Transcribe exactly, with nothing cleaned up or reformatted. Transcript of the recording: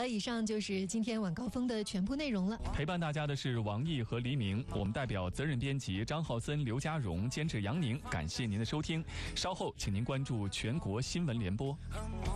以上就是今天晚高峰的全部内容了。 陪伴大家的是王毅和黎明，我们代表责任编辑张浩森、刘家荣，监制杨宁，感谢您的收听。稍后请您关注全国新闻联播。